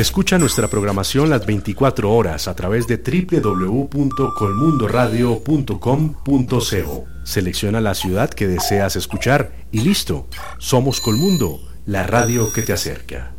Escucha nuestra programación las 24 horas a través de www.colmundoradio.com.co. Selecciona la ciudad que deseas escuchar y listo. Somos Colmundo, la radio que te acerca.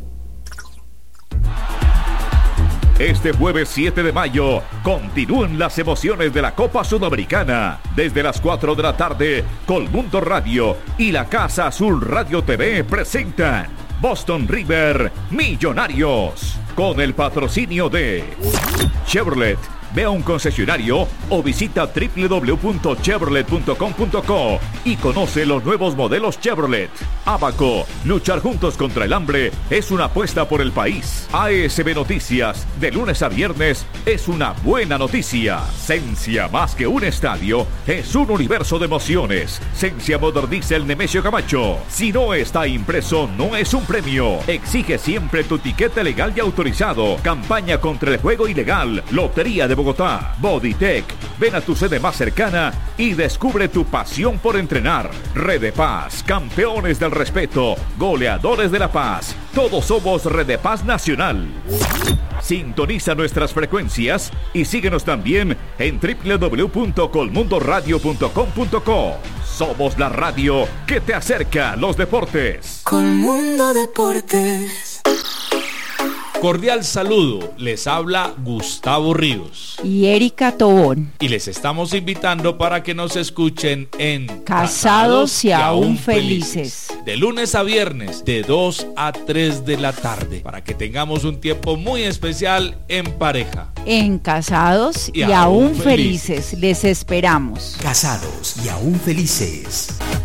Este jueves 7 de mayo continúan las emociones de la Copa Sudamericana. Desde las 4 de la tarde, Colmundo Radio y la Casa Azul Radio TV presentan Boston River Millonarios, con el patrocinio de Chevrolet. Ve a un concesionario o visita www.chevrolet.com.co y conoce los nuevos modelos Chevrolet. Abaco, luchar juntos contra el hambre es una apuesta por el país. ASB Noticias, de lunes a viernes, es una buena noticia. Sensia, más que un estadio, es un universo de emociones. Sensia moderniza el Nemesio Camacho. Si no está impreso, no es un premio. Exige siempre tu tiquete legal y autorizado. Campaña contra el juego ilegal. Lotería de Bogotá. Bodytech. Ven a tu sede más cercana y descubre tu pasión por entrenar. Red de Paz. Campeones del respeto. Goleadores de la paz. Todos somos Red de Paz Nacional. Sintoniza nuestras frecuencias y síguenos también en www.colmundoradio.com.co. Somos la radio que te acerca a los deportes. Colmundo Deportes. Cordial saludo, les habla Gustavo Ríos y Erika Tobón, y les estamos invitando para que nos escuchen en Casados y aún felices, de lunes a viernes de 2 a 3 de la tarde, para que tengamos un tiempo muy especial en pareja. En Casados y aún felices les esperamos. Casados y aún felices.